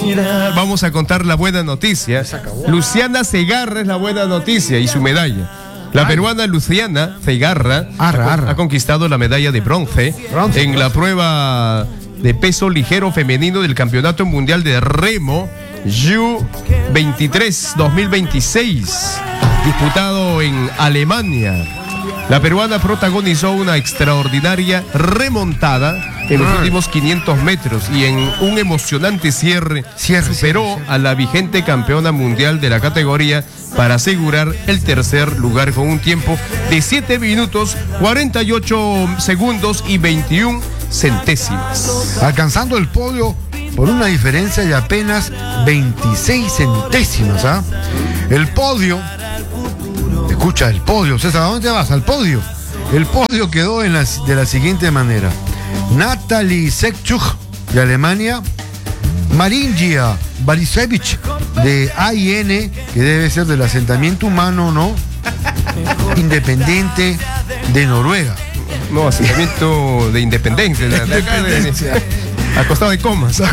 Vamos a contar la buena noticia. Luciana Segarra es la buena noticia y su medalla. La peruana Luciana Segarra ha conquistado la medalla de bronce en la prueba de peso ligero femenino del Campeonato Mundial de Remo U23 2026, disputado en Alemania. La peruana protagonizó una extraordinaria remontada en los últimos 500 metros y en un emocionante cierre superó a la vigente campeona mundial de la categoría para asegurar el tercer lugar con un tiempo de 7 minutos, 48 segundos y 21 centésimas. Alcanzando el podio por una diferencia de apenas 26 centésimas. El podio, escucha, el podio, César, ¿a dónde vas? Al podio. El podio quedó de la siguiente manera: Natalie Sekchuk de Alemania, Maringia Barisevich de AIN, que debe ser del asentamiento humano, ¿no? Independiente de Noruega. No, asentamiento de independencia. Acostado de comas.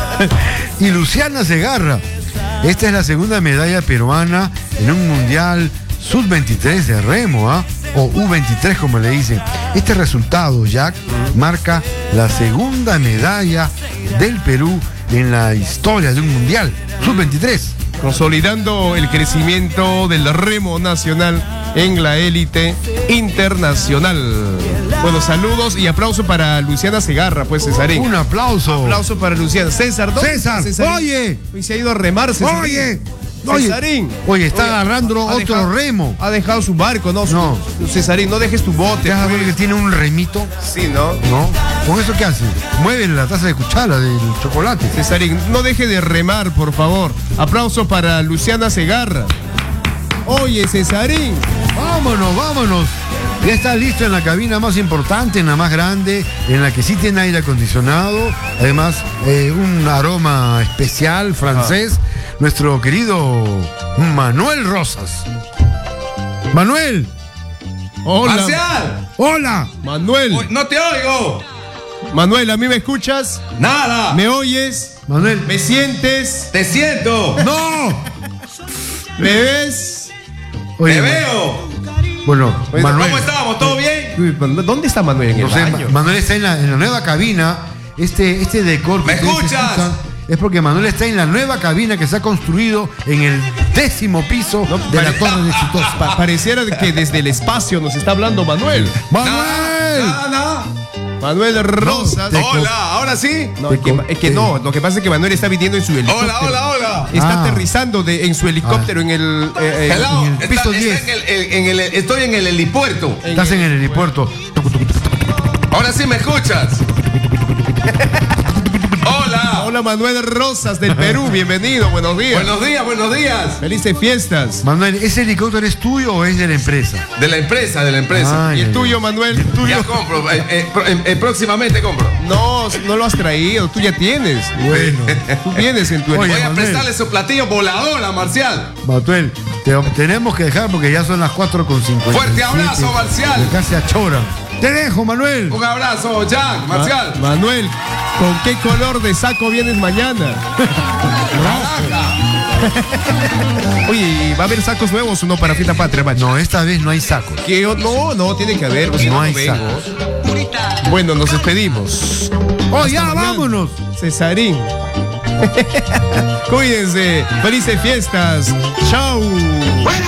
Y Luciana Segarra. Esta es la segunda medalla peruana en un mundial sub-23 de remo, o U23 como le dicen. Este resultado, Jack, marca la segunda medalla del Perú en la historia de un mundial sub-23. Consolidando el crecimiento del remo nacional en la élite internacional. Bueno, saludos y aplauso para Luciana Segarra, pues, Cesarín. Un aplauso. Aplauso para Luciana. César, ¿dónde César, Cesarín? oye. Hoy se ha ido a remar, Cesarín. Oye. Cesarín. Oye, está agarrando otro remo. Ha dejado su barco, ¿no? No. Cesarín, no dejes tu bote. ¿Te has ver que tiene un remito? Sí, ¿no? ¿No? ¿Con eso qué hace? Mueve la taza de cuchara del chocolate. Cesarín, no deje de remar, por favor. Aplauso para Luciana Segarra. Oye, Cesarín. Vámonos. Ya está listo en la cabina más importante, en la más grande, en la que sí tiene aire acondicionado. Además, un aroma especial francés. Nuestro querido Manuel Rosas. Manuel. Hola. ¡Marcial! Hola. Manuel. ¡No te oigo! Manuel, ¿a mí me escuchas? ¡Nada! ¿Me oyes? Manuel. ¿Me sientes? ¡Te siento! ¡No! ¿Me ves? Oye, ¡Te veo! Bueno, Manuel. ¿Cómo estábamos? ¿Todo bien? Uy, ¿dónde está Manuel? En el baño. Manuel está en la nueva cabina. Este decor que ¿Me escuchas? es porque Manuel está en la nueva cabina que se ha construido en el 10º piso de la Torre de Exitosa. Pareciera que desde el espacio nos está hablando Manuel. ¡Manuel! Nada. Manuel Rosas. Hola, ¿ahora sí? No, es que no, lo que pasa es que Manuel está viniendo en su helicóptero. Hola. Está aterrizando en su helicóptero en el Hello. en el piso 10. Estoy en el helipuerto. Estás en el helipuerto. Ahora sí me escuchas. Hola. Hola, Manuel Rosas del Perú, bienvenido, buenos días. Buenos días. Felices fiestas. Manuel, ¿ese helicóptero es tuyo o es de la empresa? De la empresa. Ay, ¿Y el tuyo, Manuel? ¿El tuyo? Ya compro. Próximamente compro. No lo has traído, tú ya tienes. Bueno. Tú vienes en tu Oye, Voy a Manuel. prestarle su platillo volador a Marcial. Manuel, tenemos que dejar porque ya son las 4:50. Fuerte abrazo, Marcial. Casi achoran. Te dejo, Manuel. Un abrazo, Jack, Marcial. Manuel, ¿con qué color de saco vienes mañana? Naranja. Oye, ¿va a haber sacos nuevos o no para Fiesta Patria, macho? No, esta vez no hay saco. No, tiene que haber. No hay vengo. saco. Bueno, nos despedimos. ¡Oh, Hasta ya, mañana. vámonos! Cesarín. Cuídense. Felices fiestas. Chau.